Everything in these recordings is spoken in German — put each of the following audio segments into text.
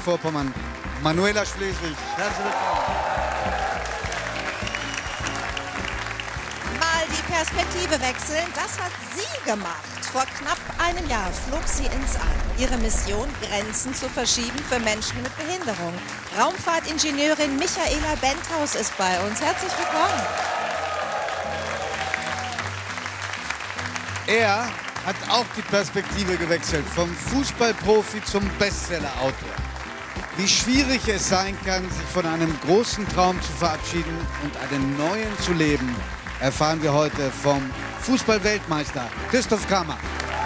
Mecklenburg-Vorpommern, Manuela Schwesig. Herzlich willkommen. Mal die Perspektive wechseln, das hat sie gemacht. Vor knapp einem Jahr flog sie ins All. Ihre Mission, Grenzen zu verschieben für Menschen mit Behinderung. Raumfahrtingenieurin Michaela Benthaus ist bei uns. Herzlich willkommen. Er hat auch die Perspektive gewechselt, vom Fußballprofi zum Bestsellerautor. Wie schwierig es sein kann, sich von einem großen Traum zu verabschieden und einen neuen zu leben, erfahren wir heute vom Fußballweltmeister Christoph Kramer.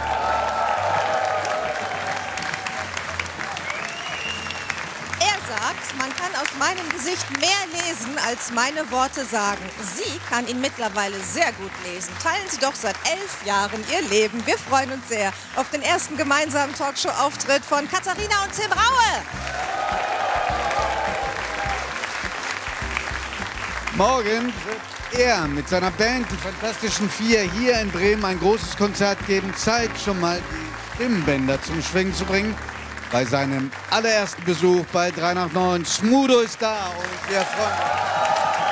Er sagt, man kann aus meinem Gesicht mehr lesen, als meine Worte sagen. Sie kann ihn mittlerweile sehr gut lesen. Teilen Sie doch seit 11 Jahren Ihr Leben. Wir freuen uns sehr auf den ersten gemeinsamen Talkshow-Auftritt von Katharina und Tim Raue. Morgen wird er mit seiner Band, die Fantastischen Vier, hier in Bremen ein großes Konzert geben. Zeit, schon mal die Stimmbänder zum Schwingen zu bringen. Bei seinem allerersten Besuch bei 3 nach 9. Smudo ist da und wir freuen uns.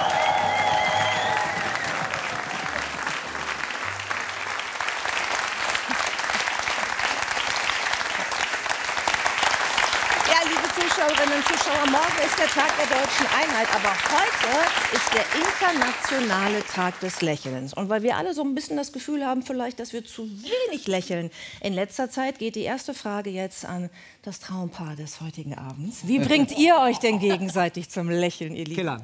Zuschauerinnen und Zuschauer, morgen ist der Tag der deutschen Einheit, aber heute ist der internationale Tag des Lächelns. Und weil wir alle so ein bisschen das Gefühl haben vielleicht, dass wir zu wenig lächeln in letzter Zeit, geht die erste Frage jetzt an das Traumpaar des heutigen Abends. Wie bringt ihr euch denn gegenseitig zum Lächeln, ihr Lieben? Killern.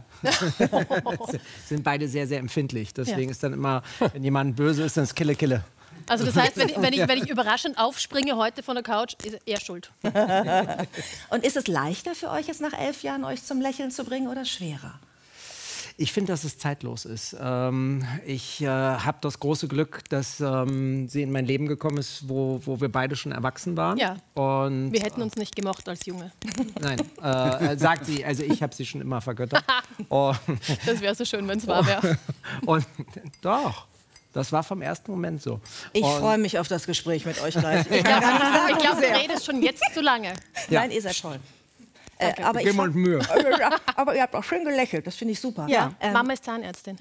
Sind beide sehr, sehr empfindlich. Deswegen ist dann immer, wenn jemand böse ist, dann ist Kille, Kille. Also das heißt, wenn ich überraschend aufspringe heute von der Couch, ist er schuld. Und ist es leichter für euch jetzt nach 11 Jahren, euch zum Lächeln zu bringen oder schwerer? Ich finde, dass es zeitlos ist. Ich habe das große Glück, dass sie in mein Leben gekommen ist, wo wir beide schon erwachsen waren. Ja, und, wir hätten uns nicht gemocht als Junge. Nein, sagt sie. Also ich habe sie schon immer vergöttert. Das wäre so schön, wenn es wahr wäre. Und doch. Das war vom ersten Moment so. Ich freue mich auf das Gespräch mit euch gleich. Ich glaube, du redest schon jetzt zu lange. Ja. Nein, ihr seid toll. Okay. Aber, Geben uns Mühe. Aber ihr habt auch schön gelächelt, das finde ich super. Ja, Mama ist Zahnärztin.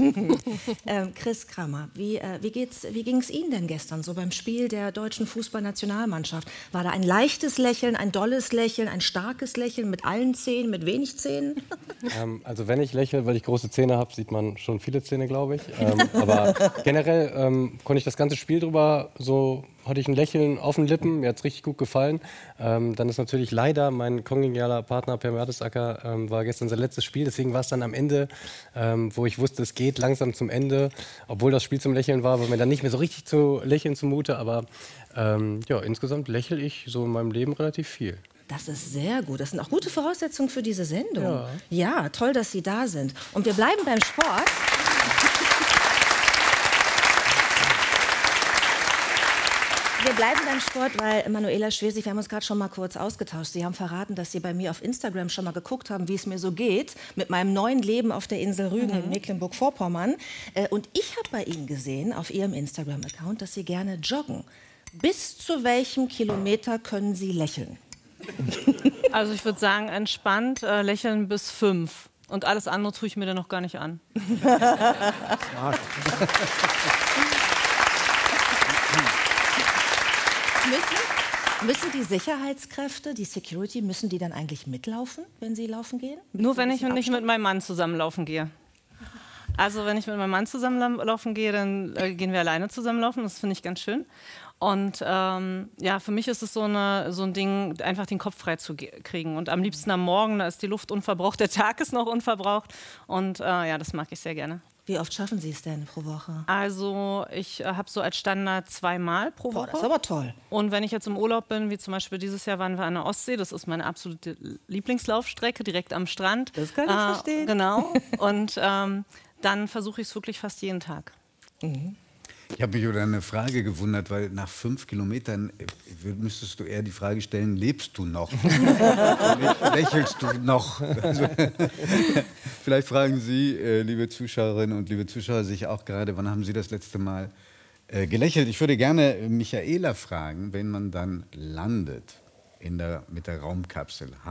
Chris Kramer, wie ging es Ihnen denn gestern so beim Spiel der deutschen Fußballnationalmannschaft? War da ein leichtes Lächeln, ein dolles Lächeln, ein starkes Lächeln mit allen Zähnen, mit wenig Zähnen? Also wenn ich lächle, weil ich große Zähne habe, sieht man schon viele Zähne, glaube ich. Aber generell konnte ich das ganze Spiel drüber so... hatte ich ein Lächeln auf den Lippen, mir hat es richtig gut gefallen. Dann ist natürlich leider mein kongenialer Partner Per Mertesacker war gestern sein letztes Spiel, deswegen war es dann am Ende, wo ich wusste, es geht langsam zum Ende, obwohl das Spiel zum Lächeln war mir dann nicht mehr so richtig zu lächeln zumute, aber ja, insgesamt lächle ich so in meinem Leben relativ viel. Das ist sehr gut. Das sind auch gute Voraussetzungen für diese Sendung. Ja, toll, dass Sie da sind. Und wir bleiben beim Sport. Wir bleiben beim Sport, weil Manuela Schwesig, wir haben uns gerade schon mal kurz ausgetauscht. Sie haben verraten, dass Sie bei mir auf Instagram schon mal geguckt haben, wie es mir so geht mit meinem neuen Leben auf der Insel Rügen in Mecklenburg-Vorpommern. Und ich habe bei Ihnen gesehen, auf Ihrem Instagram-Account, dass Sie gerne joggen. Bis zu welchem Kilometer können Sie lächeln? Also ich würde sagen, entspannt lächeln bis 5. Und alles andere tue ich mir dann noch gar nicht an. Müssen die Sicherheitskräfte, die Security, müssen die dann eigentlich mitlaufen, wenn sie laufen gehen? Nur wenn ich nicht mit meinem Mann zusammenlaufen gehe. Also wenn ich mit meinem Mann zusammenlaufen gehe, dann gehen wir alleine zusammenlaufen. Das finde ich ganz schön. Und ja, für mich ist es so ein Ding, einfach den Kopf frei zu kriegen. Und am liebsten am Morgen, da ist die Luft unverbraucht, der Tag ist noch unverbraucht. Und ja, das mag ich sehr gerne. Wie oft schaffen Sie es denn pro Woche? Also ich habe so als Standard 2-mal pro Woche. Das ist aber toll. Und wenn ich jetzt im Urlaub bin, wie zum Beispiel dieses Jahr waren wir an der Ostsee, das ist meine absolute Lieblingslaufstrecke, direkt am Strand. Das kann ich verstehen. Genau. Und dann versuche ich es wirklich fast jeden Tag. Ich habe mich über eine Frage gewundert, weil nach 5 Kilometern müsstest du eher die Frage stellen, lebst du noch? Lächelst du noch? Also, vielleicht fragen Sie, liebe Zuschauerinnen und liebe Zuschauer, sich auch gerade, wann haben Sie das letzte Mal gelächelt? Ich würde gerne Michaela fragen, wenn man dann landet mit der Raumkapsel.